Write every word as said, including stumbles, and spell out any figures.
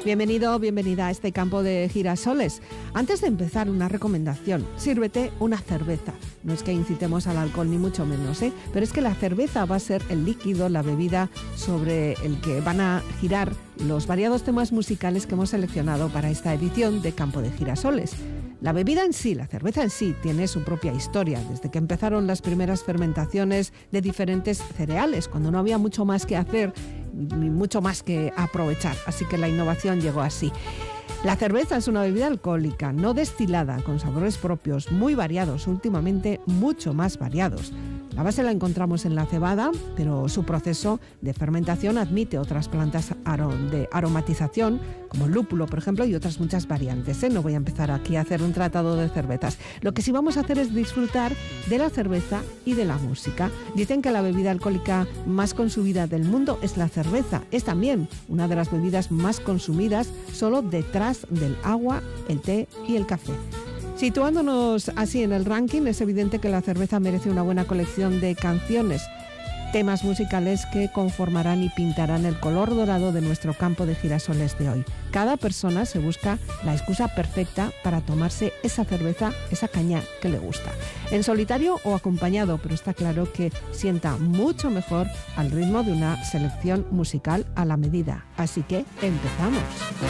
Bienvenido, bienvenida a este campo de girasoles. Antes de empezar, una recomendación. Sírvete una cerveza. No es que incitemos al alcohol, ni mucho menos, ¿eh? Pero es que la cerveza va a ser el líquido, la bebida sobre el que van a girar los variados temas musicales que hemos seleccionado para esta edición de Campo de Girasoles. La bebida en sí, la cerveza en sí, tiene su propia historia, desde que empezaron las primeras fermentaciones de diferentes cereales, cuando no había mucho más que hacer ni mucho más que aprovechar, así que la innovación llegó así. La cerveza es una bebida alcohólica, no destilada, con sabores propios, muy variados, últimamente mucho más variados. La base la encontramos en la cebada, pero su proceso de fermentación admite otras plantas de aromatización, como el lúpulo, por ejemplo, y otras muchas variantes, ¿eh? No voy a empezar aquí a hacer un tratado de cervezas. Lo que sí vamos a hacer es disfrutar de la cerveza y de la música. Dicen que la bebida alcohólica más consumida del mundo es la cerveza. Es también una de las bebidas más consumidas, solo detrás del agua, el té y el café. Situándonos así en el ranking, es evidente que la cerveza merece una buena colección de canciones, temas musicales que conformarán y pintarán el color dorado de nuestro campo de girasoles de hoy. Cada persona se busca la excusa perfecta para tomarse esa cerveza, esa caña que le gusta. En solitario o acompañado, pero está claro que sienta mucho mejor al ritmo de una selección musical a la medida. Así que empezamos.